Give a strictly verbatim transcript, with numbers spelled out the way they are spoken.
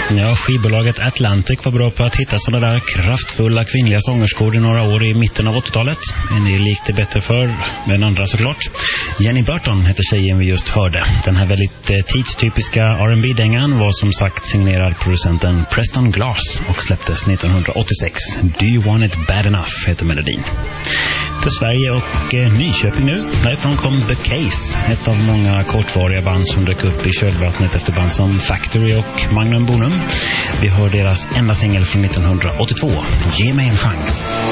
Ja, skivbolaget Atlantic var bra på att hitta sådana där kraftfulla kvinnliga sångerskor i några år i mitten av åttiotalet. En del gick det bättre för, men andra såklart. Jenny Burton heter tjejen vi just hörde. Den här väldigt eh, tidstypiska R and B-dängan var som sagt signerad producenten Preston Glass och släpptes nittonhundraåttiosex. Do You Want It Bad Enough heter melodin. Till Sverige och eh, Nyköping nu. Därifrån kom The Case, ett av många kortvariga band som dök upp i kölvattnet efter band som Factory och Magnum Bonum. Vi hör deras enda singel från nittonhundraåttiotvå, Ge mig en chans.